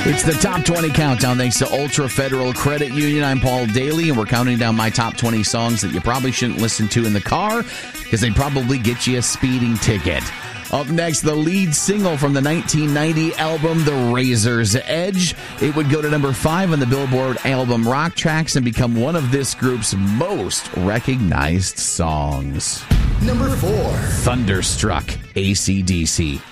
It's the Top 20 Countdown thanks to Ultra Federal Credit Union. I'm Paul Daly, and we're counting down my top 20 songs that you probably shouldn't listen to in the car because they'd probably get you a speeding ticket. Up next, the lead single from the 1990 album, The Razor's Edge. It would go to number 5 on the Billboard album Rock Tracks and become one of this group's most recognized songs. Number 4. Thunderstruck, AC/DC.